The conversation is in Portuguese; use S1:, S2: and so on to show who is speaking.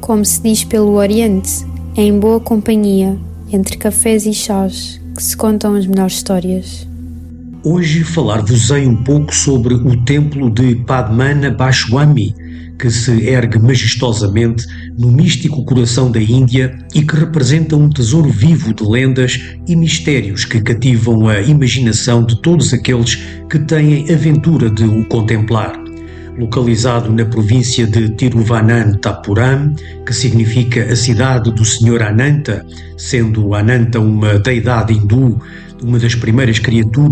S1: Como se diz pelo Oriente, é em boa companhia, entre cafés e chás, que se contam as melhores histórias.
S2: Hoje falar-vos-ei um pouco sobre o templo de Padmanabhaswamy, que se ergue majestosamente no místico coração da Índia e que representa um tesouro vivo de lendas e mistérios que cativam a imaginação de todos aqueles que têm a aventura de o contemplar. Localizado na província de Tiruvananthapuram, que significa a cidade do Senhor Ananta, sendo Ananta uma deidade hindu, uma das primeiras criaturas